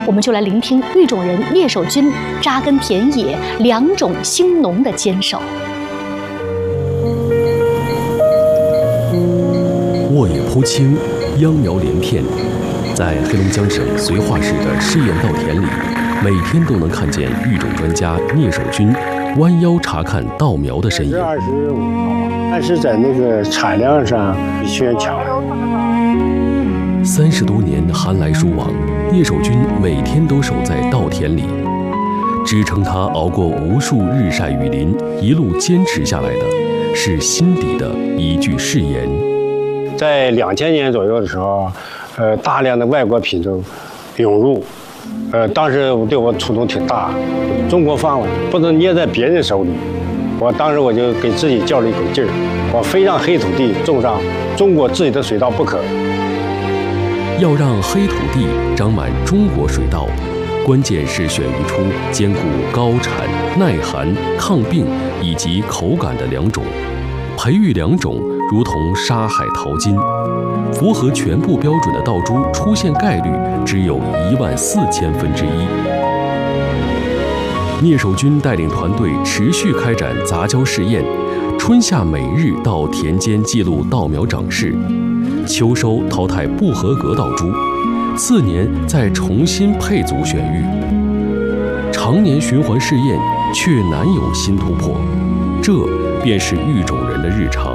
我们就来聆听育种人聂守军扎根田野、良种兴农的坚守。 沃野铺青，秧苗连片，在黑龙江省绥化市的试验稻田里，每天都能看见育种专家聂守军弯腰查看稻苗的身影。 25号，但是在那个产量上比去年强。 30多年寒来暑往，聂守军每天都守在稻田里，支撑他熬过无数日晒雨淋，一路坚持下来的，是心底的一句誓言。 在2000年左右的时候，大量的外国品种涌入，当时对我触动挺大。中国饭碗不能捏在别人手里，当时我就给自己较了一口劲儿，我非让黑土地种上中国自己的水稻不可。 要让黑土地长满中国水稻，关键是选育出兼顾高产、耐寒、抗病以及口感的良种。培育良种如同沙海淘金，符合全部标准的稻株出现概率只有14000分之一。聂守军带领团队持续开展杂交试验，春夏每日到田间记录稻苗长势，秋收淘汰不合格稻株，次年再重新配组选育，常年循环试验，却难有新突破，这便是育种人的日常。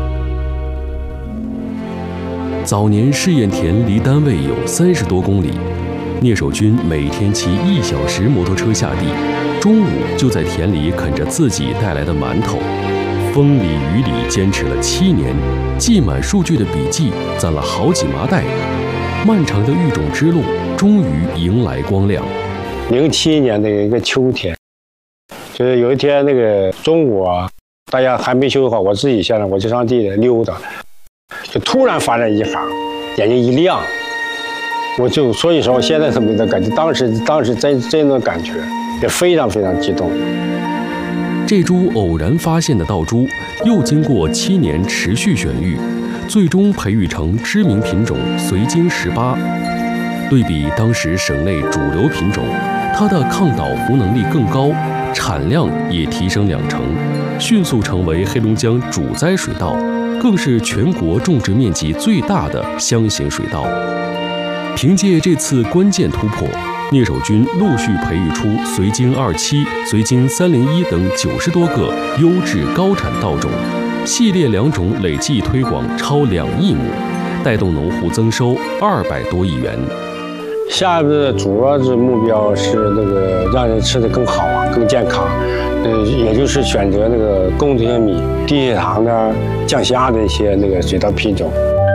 早年试验田离单位有30多公里，聂守军每天骑1小时摩托车下地，中午就在田里啃着自己带来的馒头，风里雨里坚持了7年，记满数据的笔记攒了好几麻袋，漫长的育种之路终于迎来光亮。 07年的一个秋天，就是有一天那个中午啊，大家还没休息好，我自己下来我就上地里溜达，就突然发现一行，眼睛一亮，所以说我现在是没得感觉，当时真的感觉也非常非常激动。 这株偶然发现的稻株，又经过7年持续选育，最终培育成知名品种绥经18。对比当时省内主流品种，它的抗倒伏能力更高，产量也提升2成，迅速成为黑龙江主栽水稻，更是全国种植面积最大的箱型水稻。凭借这次关键突破，聂守军陆续培育出绥经27、绥经301等90多个优质高产稻种，系列良种累计推广超2亿亩，带动农户增收200多亿元。 下面的主要的目标是那个让人吃得更好啊，更健康，也就是选择那个功能性米、低血糖的、降血压的一些那个水稻品种。